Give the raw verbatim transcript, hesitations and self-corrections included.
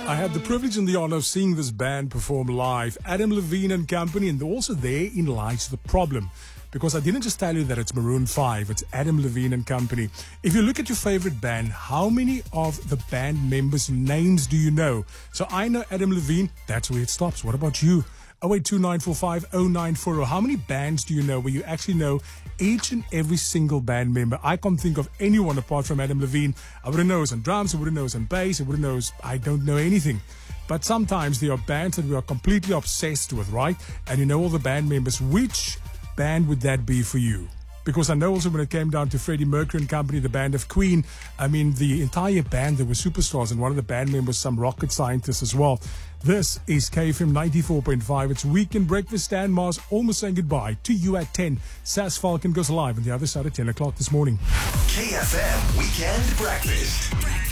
I had the privilege and the honor of seeing this band perform live, Adam Levine and Company, and also therein lies the problem. Because I didn't just tell you that it's Maroon five, it's Adam Levine and Company. If you look at your favorite band, how many of the band members' names do you know? So I know Adam Levine, that's where it stops. What about you? oh eight two nine four five oh nine four oh. How many bands do you know where you actually know each and every single band member? I can't think of anyone apart from Adam Levine. I wouldn't know he was on drums, I wouldn't know he was on bass, I wouldn't know he was, I don't know anything. But sometimes there are bands that we are completely obsessed with, right? And you know all the band members. Which band would that be for you? Because I know also when it came down to Freddie Mercury and Company, the band of Queen, I mean, the entire band, there were superstars, and one of the band members, some rocket scientists as well. This is K F M ninety-four point five. It's Weekend Breakfast. Stan Mars almost saying goodbye to you at ten. Sass Falcon goes live on the other side at ten o'clock this morning. K F M Weekend Breakfast.